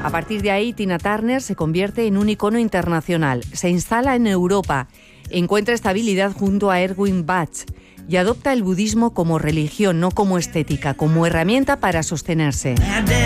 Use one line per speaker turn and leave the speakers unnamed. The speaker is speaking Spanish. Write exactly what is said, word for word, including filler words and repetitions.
A partir de ahí, Tina Turner se convierte en un icono internacional, se instala en Europa, encuentra estabilidad junto a Erwin Bach y adopta el budismo como religión, no como estética, como herramienta para sostenerse.